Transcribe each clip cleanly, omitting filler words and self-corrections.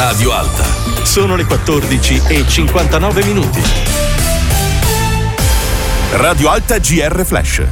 Radio Alta. Sono le 14:59. Radio Alta GR Flash.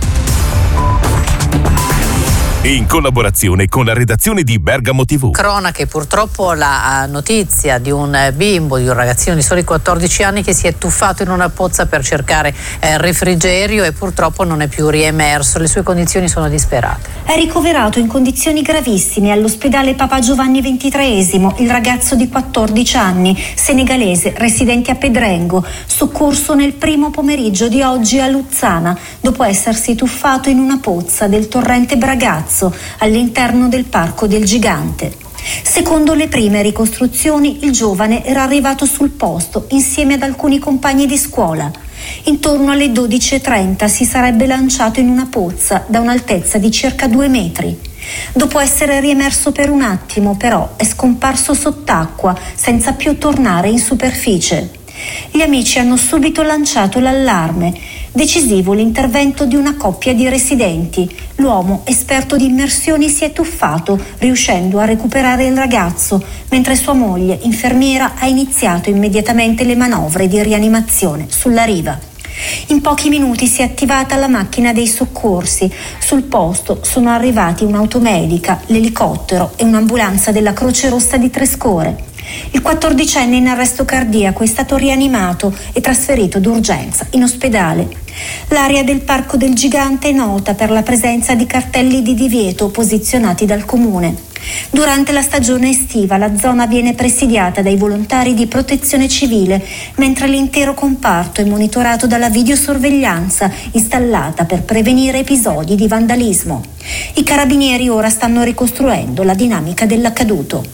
In collaborazione con la redazione di Bergamo TV. Cronache, purtroppo la notizia di un bimbo, di un ragazzino di soli 14 anni che si è tuffato in una pozza per cercare refrigerio e purtroppo non è più riemerso. Le sue condizioni sono disperate. È ricoverato in condizioni gravissime all'ospedale Papa Giovanni XXIII il ragazzo di 14 anni, senegalese, residente a Pedrengo, soccorso nel primo pomeriggio di oggi a Luzzana, dopo essersi tuffato in una pozza del torrente Bragazzo all'interno del Parco del Gigante. Secondo le prime ricostruzioni, il giovane era arrivato sul posto insieme ad alcuni compagni di scuola. Intorno alle 12:30 si sarebbe lanciato in una pozza da un'altezza di circa 2 metri. Dopo essere riemerso per un attimo, però, è scomparso sott'acqua senza più tornare in superficie. Gli amici hanno subito lanciato l'allarme. Decisivo l'intervento di una coppia di residenti. L'uomo, esperto di immersioni, si è tuffato, riuscendo a recuperare il ragazzo, mentre sua moglie, infermiera, ha iniziato immediatamente le manovre di rianimazione sulla riva. In pochi minuti si è attivata la macchina dei soccorsi. Sul posto sono arrivati un'automedica, l'elicottero e un'ambulanza della Croce Rossa di Trescore. Il 14enne in arresto cardiaco è stato rianimato e trasferito d'urgenza in ospedale. L'area del Parco del Gigante è nota per la presenza di cartelli di divieto posizionati dal comune. Durante la stagione estiva la zona viene presidiata dai volontari di protezione civile, mentre l'intero comparto è monitorato dalla videosorveglianza installata per prevenire episodi di vandalismo. I carabinieri ora stanno ricostruendo la dinamica dell'accaduto.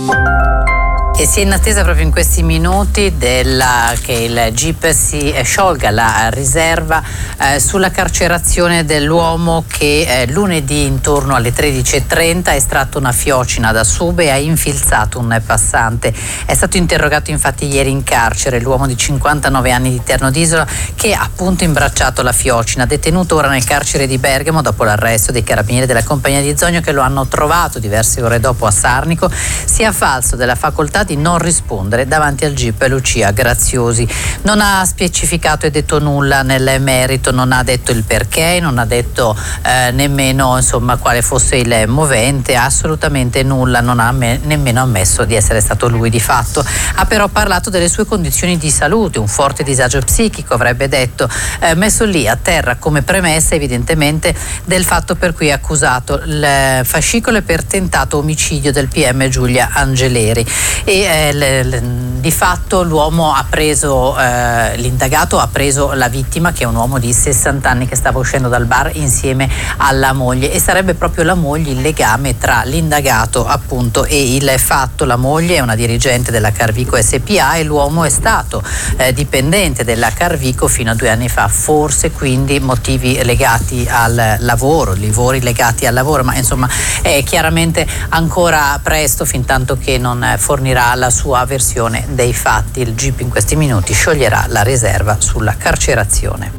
E si è in attesa proprio in questi minuti che il GIP si sciolga la riserva sulla carcerazione dell'uomo che lunedì intorno alle 13:30 ha estratto una fiocina da sube e ha infilzato un passante. È stato interrogato infatti ieri in carcere l'uomo di 59 anni di Terno d'Isola che ha appunto imbracciato la fiocina, detenuto ora nel carcere di Bergamo dopo l'arresto dei carabinieri della compagnia di Zogno che lo hanno trovato diverse ore dopo a Sarnico, si è avvalso della facoltà di non rispondere davanti al GIP Lucia Graziosi. Non ha specificato e detto nulla nel merito, non ha detto il perché, non ha detto nemmeno quale fosse il movente, assolutamente nulla, non ha nemmeno ammesso di essere stato lui di fatto. Ha però parlato delle sue condizioni di salute, un forte disagio psichico avrebbe detto, messo lì a terra come premessa evidentemente del fatto per cui è accusato il fascicolo per tentato omicidio del PM Giulia Angeleri e di fatto l'uomo ha preso, l'indagato ha preso la vittima che è un uomo di 60 anni che stava uscendo dal bar insieme alla moglie e sarebbe proprio la moglie il legame tra l'indagato appunto e il fatto. La moglie è una dirigente della Carvico SPA e l'uomo è stato dipendente della Carvico fino a 2 anni fa, forse quindi motivi legati al lavoro, livori legati al lavoro, ma è chiaramente ancora presto fin tanto che non fornirà la sua versione dei fatti. Il GIP in questi minuti scioglierà la riserva sulla carcerazione.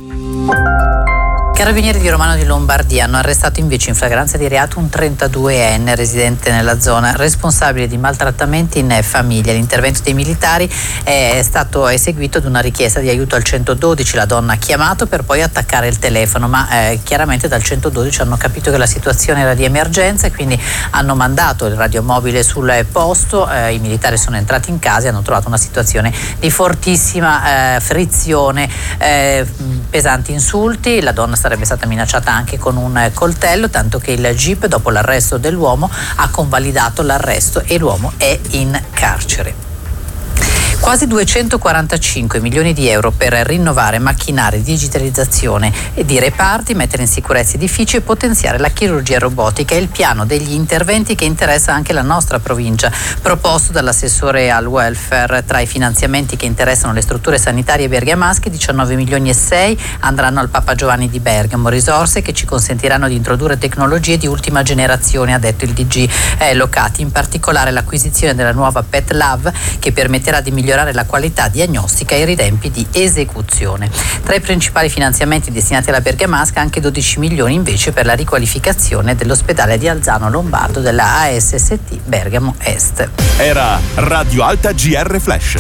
Carabinieri di Romano di Lombardia hanno arrestato invece in flagranza di reato un 32enne residente nella zona, responsabile di maltrattamenti in famiglia. L'intervento dei militari è stato eseguito ad una richiesta di aiuto al 112. La donna ha chiamato per poi attaccare il telefono, ma chiaramente dal 112 hanno capito che la situazione era di emergenza e quindi hanno mandato il radiomobile sul posto. I militari sono entrati in casa e hanno trovato una situazione di fortissima frizione, pesanti insulti. La donna sarebbe stata minacciata anche con un coltello, tanto che il GIP dopo l'arresto dell'uomo ha convalidato l'arresto e l'uomo è in carcere. Quasi 245 milioni di euro per rinnovare macchinari, digitalizzazione e di reparti, mettere in sicurezza edifici e potenziare la chirurgia robotica. È il piano degli interventi che interessa anche la nostra provincia, proposto dall'assessore al welfare. Tra i finanziamenti che interessano le strutture sanitarie bergamasche, 19 milioni e 6 andranno al Papa Giovanni di Bergamo, risorse che ci consentiranno di introdurre tecnologie di ultima generazione, ha detto il DG Locati, in particolare l'acquisizione della nuova Pet Lab che permetterà di migliorare migliorare la qualità diagnostica e i tempi di esecuzione. Tra i principali finanziamenti destinati alla Bergamasca anche 12 milioni invece per la riqualificazione dell'ospedale di Alzano Lombardo della ASST Bergamo Est. Era Radio Alta GR Flash.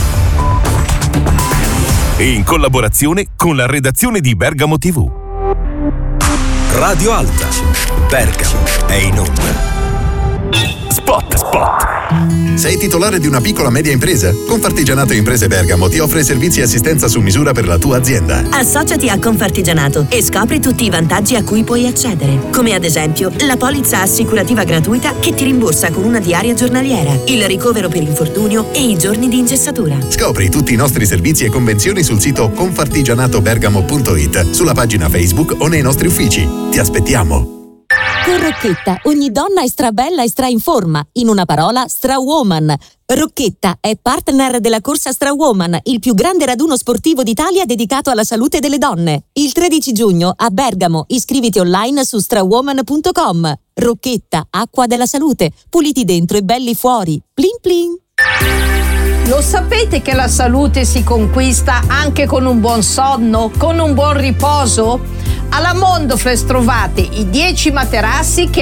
In collaborazione con la redazione di Bergamo TV. Radio Alta. Bergamo è in onda. Spot. Sei titolare di una piccola media impresa? Confartigianato Imprese Bergamo ti offre servizi e assistenza su misura per la tua azienda. Associati a Confartigianato e scopri tutti i vantaggi a cui puoi accedere, come ad esempio la polizza assicurativa gratuita che ti rimborsa con una diaria giornaliera, il ricovero per infortunio e i giorni di ingessatura. Scopri tutti i nostri servizi e convenzioni sul sito confartigianatobergamo.it, sulla pagina Facebook o nei nostri uffici. Ti aspettiamo! Con Rocchetta ogni donna è strabella e stra in forma, in una parola Strawoman. Rocchetta è partner della corsa Strawoman, il più grande raduno sportivo d'Italia dedicato alla salute delle donne. Il 13 giugno a Bergamo, iscriviti online su strawoman.com. Rocchetta, acqua della salute, puliti dentro e belli fuori. Plin plin. Lo sapete che la salute si conquista anche con un buon sonno, con un buon riposo? Alla Mondoflex trovate i 10 materassi che